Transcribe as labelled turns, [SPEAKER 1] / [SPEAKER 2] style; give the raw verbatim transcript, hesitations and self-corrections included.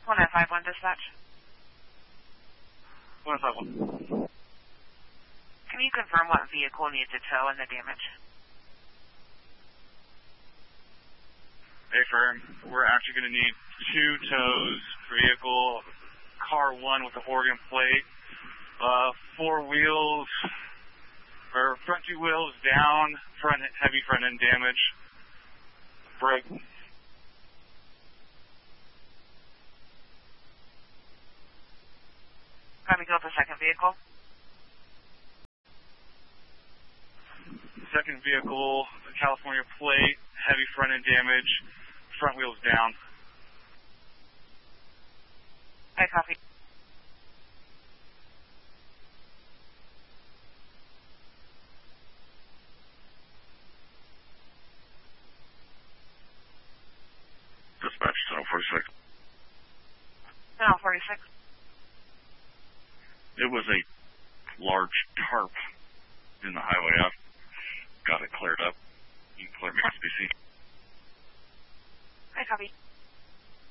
[SPEAKER 1] one nine five one dispatch.
[SPEAKER 2] one nine five one.
[SPEAKER 1] Can you confirm what vehicle needs a tow and the damage?
[SPEAKER 2] Hey, firm. We're actually going to need two tows. Vehicle, car one with the Oregon plate, uh, four wheels, or front two wheels down, front heavy front end damage, brake.
[SPEAKER 1] Copy, go for second vehicle.
[SPEAKER 2] Second vehicle, California plate, heavy front end damage, front wheels down.
[SPEAKER 1] I copy.
[SPEAKER 2] Dispatch, Channel forty-six.
[SPEAKER 1] Channel forty-six.
[SPEAKER 2] It was a large tarp in the highway. I've got it cleared up.